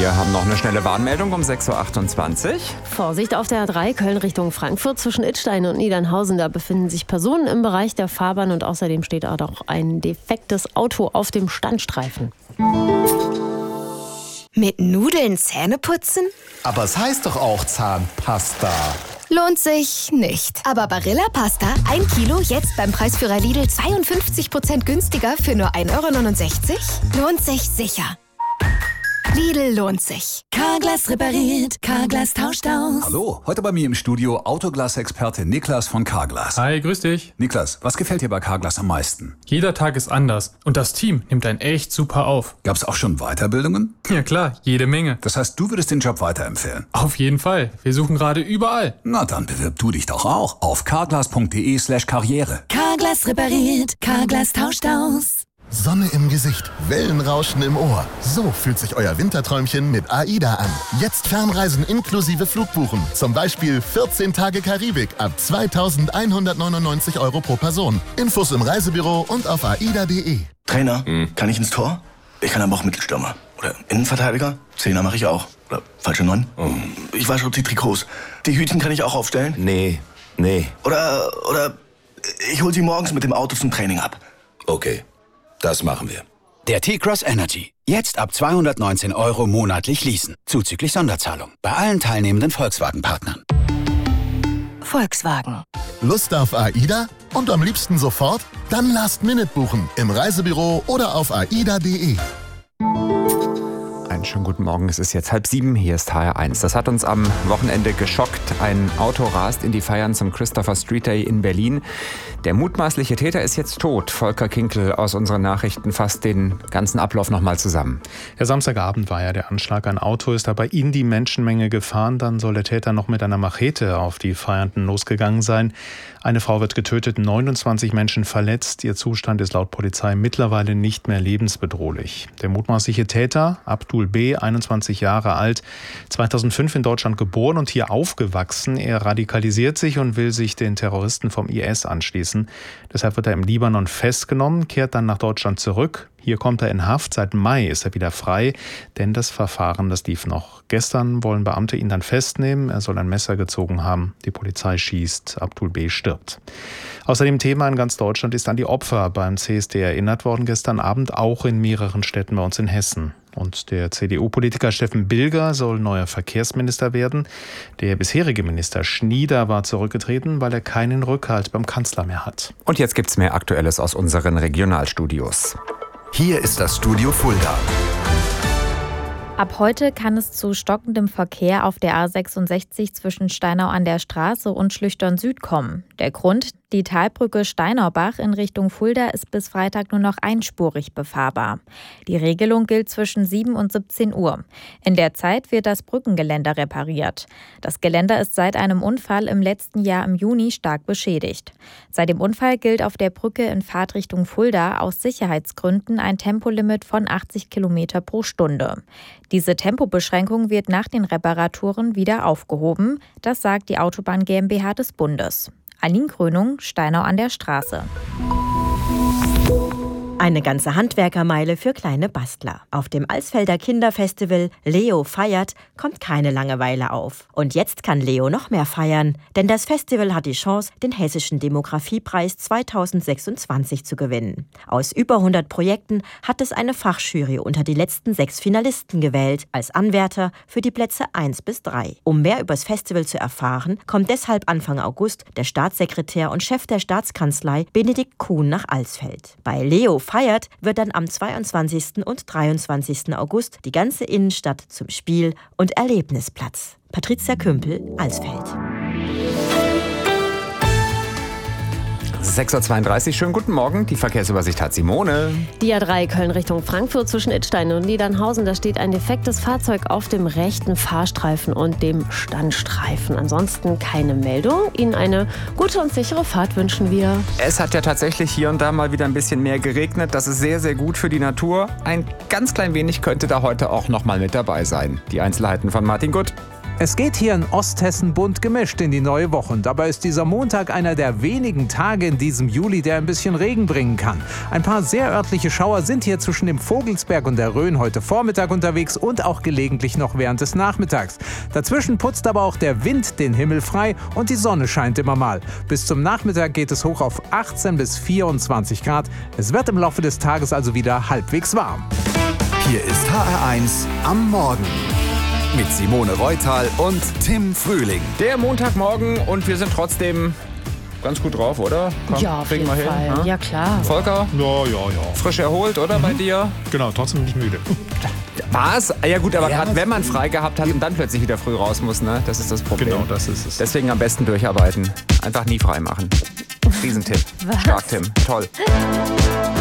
Wir haben noch eine schnelle Warnmeldung um 6.28 Uhr. Vorsicht auf der A3 Köln Richtung Frankfurt zwischen Idstein und Niedernhausen. Da befinden sich Personen im Bereich der Fahrbahn und außerdem steht auch noch ein defektes Auto auf dem Standstreifen. Mit Nudeln Zähne putzen? Aber es heißt doch auch Zahnpasta. Lohnt sich nicht. Aber Barilla Pasta, 1 Kilo, jetzt beim Preisführer Lidl 52% günstiger für nur 1,69 €? Lohnt sich sicher. Lidl lohnt sich. Carglass repariert, Carglass tauscht aus. Hallo, heute bei mir im Studio Autoglas-Experte Niklas von Carglass. Hi, grüß dich. Niklas, was gefällt dir bei Carglass am meisten? Jeder Tag ist anders und das Team nimmt einen echt super auf. Gab's auch schon Weiterbildungen? Ja klar, jede Menge. Das heißt, du würdest den Job weiterempfehlen? Auf jeden Fall. Wir suchen gerade überall. Na dann bewirb du dich doch auch auf carglass.de/karriere. Carglass repariert, Carglass tauscht aus. Sonne im Gesicht, Wellenrauschen im Ohr. So fühlt sich euer Winterträumchen mit AIDA an. Jetzt Fernreisen inklusive Flugbuchen. Zum Beispiel 14 Tage Karibik ab 2.199 € pro Person. Infos im Reisebüro und auf aida.de. Trainer, kann ich ins Tor? Ich kann aber auch Mittelstürmer. Oder Innenverteidiger? Zehner mache ich auch. Oder falsche 9? Ich wasche die Trikots. Die Hütchen kann ich auch aufstellen? Nee. Oder ich hol sie morgens mit dem Auto zum Training ab. Okay, das machen wir. Der T-Cross Energy. Jetzt ab 219 € monatlich leasen. Zuzüglich Sonderzahlung. Bei allen teilnehmenden Volkswagen-Partnern. Volkswagen. Lust auf AIDA? Und am liebsten sofort? Dann Last-Minute buchen. Im Reisebüro oder auf aida.de. Einen schönen guten Morgen, es ist jetzt 6:30, hier ist HR1. Das hat uns am Wochenende geschockt. Ein Auto rast in die Feiern zum Christopher Street Day in Berlin. Der mutmaßliche Täter ist jetzt tot. Volker Kinkel aus unseren Nachrichten fasst den ganzen Ablauf nochmal zusammen. Ja, Samstagabend war ja der Anschlag. Ein Auto ist dabei in die Menschenmenge gefahren. Dann soll der Täter noch mit einer Machete auf die Feiernden losgegangen sein. Eine Frau wird getötet, 29 Menschen verletzt. Ihr Zustand ist laut Polizei mittlerweile nicht mehr lebensbedrohlich. Der mutmaßliche Täter, Abdul B., 21 Jahre alt, 2005 in Deutschland geboren und hier aufgewachsen. Er radikalisiert sich und will sich den Terroristen vom IS anschließen. Deshalb wird er im Libanon festgenommen, kehrt dann nach Deutschland zurück. Hier kommt er in Haft. Seit Mai ist er wieder frei, denn das Verfahren, das lief noch. Gestern wollen Beamte ihn dann festnehmen. Er soll ein Messer gezogen haben. Die Polizei schießt. Abdul B. stirbt. Außerdem Thema in ganz Deutschland ist an die Opfer beim CSD erinnert worden. Gestern Abend auch in mehreren Städten bei uns in Hessen. Und der CDU-Politiker Steffen Bilger soll neuer Verkehrsminister werden. Der bisherige Minister Schnieder war zurückgetreten, weil er keinen Rückhalt beim Kanzler mehr hat. Und jetzt gibt's mehr Aktuelles aus unseren Regionalstudios. Hier ist das Studio Fulda. Ab heute kann es zu stockendem Verkehr auf der A66 zwischen Steinau an der Straße und Schlüchtern Süd kommen. Der Grund: die Talbrücke Steinaubach in Richtung Fulda ist bis Freitag nur noch einspurig befahrbar. Die Regelung gilt zwischen 7 und 17 Uhr. In der Zeit wird das Brückengeländer repariert. Das Geländer ist seit einem Unfall im letzten Jahr im Juni stark beschädigt. Seit dem Unfall gilt auf der Brücke in Fahrtrichtung Fulda aus Sicherheitsgründen ein Tempolimit von 80 km pro Stunde. Diese Tempobeschränkung wird nach den Reparaturen wieder aufgehoben. Das sagt die Autobahn GmbH des Bundes. Aline Krönung, Steinau an der Straße. Eine ganze Handwerkermeile für kleine Bastler. Auf dem Alsfelder Kinderfestival Leo feiert kommt keine Langeweile auf. Und jetzt kann Leo noch mehr feiern, denn das Festival hat die Chance, den Hessischen Demografiepreis 2026 zu gewinnen. Aus über 100 Projekten hat es eine Fachjury unter die letzten 6 Finalisten gewählt, als Anwärter für die Plätze 1 bis 3. Um mehr übers Festival zu erfahren, kommt deshalb Anfang August der Staatssekretär und Chef der Staatskanzlei Benedikt Kuhn nach Alsfeld. Bei Leo feiert wird dann am 22. und 23. August die ganze Innenstadt zum Spiel- und Erlebnisplatz. Patricia Kümpel, Alsfeld. 6.32 Uhr, schönen guten Morgen. Die Verkehrsübersicht hat Simone. Die A3 Köln Richtung Frankfurt zwischen Idstein und Niedernhausen. Da steht ein defektes Fahrzeug auf dem rechten Fahrstreifen und dem Standstreifen. Ansonsten keine Meldung. Ihnen eine gute und sichere Fahrt wünschen wir. Es hat ja tatsächlich hier und da mal wieder ein bisschen mehr geregnet. Das ist sehr, sehr gut für die Natur. Ein ganz klein wenig könnte da heute auch noch mal mit dabei sein. Die Einzelheiten von Martin Gutt. Es geht hier in Osthessen bunt gemischt in die neue Woche. Und dabei ist dieser Montag einer der wenigen Tage in diesem Juli, der ein bisschen Regen bringen kann. Ein paar sehr örtliche Schauer sind hier zwischen dem Vogelsberg und der Rhön heute Vormittag unterwegs und auch gelegentlich noch während des Nachmittags. Dazwischen putzt aber auch der Wind den Himmel frei und die Sonne scheint immer mal. Bis zum Nachmittag geht es hoch auf 18 bis 24 Grad. Es wird im Laufe des Tages also wieder halbwegs warm. Hier ist HR1 am Morgen. Mit Simone Reutal und Tim Frühling. Der Montagmorgen und wir sind trotzdem ganz gut drauf, oder? Komm, ja, auf jeden Fall. Hin, ja, klar. Volker? Ja. Frisch erholt, oder bei dir? Genau, trotzdem nicht müde. Was? Ja gut, aber gerade wenn man frei gehabt hat und dann plötzlich wieder früh raus muss, ne? Das ist das Problem. Genau, das ist es. Deswegen am besten durcharbeiten. Einfach nie frei machen. Riesentipp. Stark, Tim. Toll.